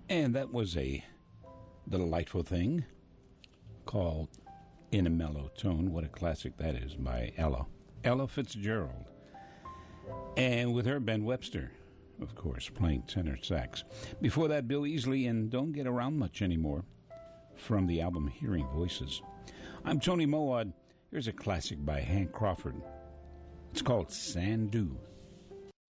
And that was a delightful thing called In a Mellow Tone. What a classic that is by Ella Fitzgerald. And with her, Ben Webster, of course, playing tenor sax. Before that, Bill Easley and Don't Get Around Much Anymore from the album Hearing Voices. I'm Tony Moad. Here's a classic by Hank Crawford. It's called Sandu.